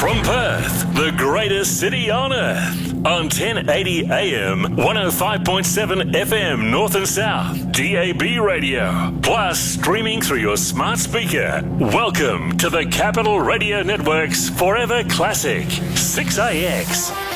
From Perth, the greatest city on earth, on 1080 AM, 105.7 FM North and South, DAB radio, plus streaming through your smart speaker. Welcome to the Capital Radio Network's Forever Classic, 6AX.